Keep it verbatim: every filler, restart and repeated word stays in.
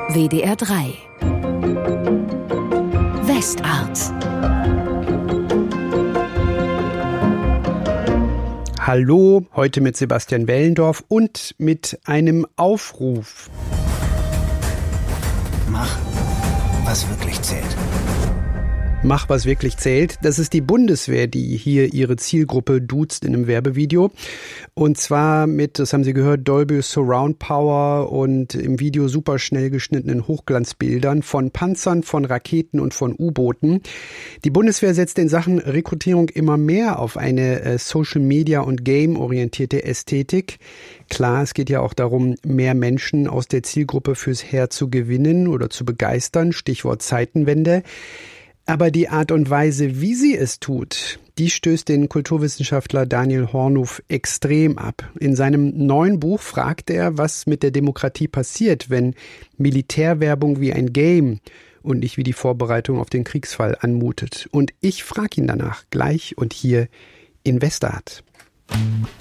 W D R drei Westart. Hallo, heute mit Sebastian Wellendorf und mit einem Aufruf. Mach, was wirklich zählt. Mach, was wirklich zählt. Das ist die Bundeswehr, die hier ihre Zielgruppe duzt in einem Werbevideo. Und zwar mit, das haben Sie gehört, Dolby Surround Power und im Video super schnell geschnittenen Hochglanzbildern von Panzern, von Raketen und von U-Booten. Die Bundeswehr setzt in Sachen Rekrutierung immer mehr auf eine äh, Social-Media- und Game-orientierte Ästhetik. Klar, es geht ja auch darum, mehr Menschen aus der Zielgruppe fürs Heer zu gewinnen oder zu begeistern. Stichwort Zeitenwende. Aber die Art und Weise, wie sie es tut, die stößt den Kulturwissenschaftler Daniel Hornuf extrem ab. In seinem neuen Buch fragt er, was mit der Demokratie passiert, wenn Militärwerbung wie ein Game und nicht wie die Vorbereitung auf den Kriegsfall anmutet. Und ich frage ihn danach gleich und hier in Westart.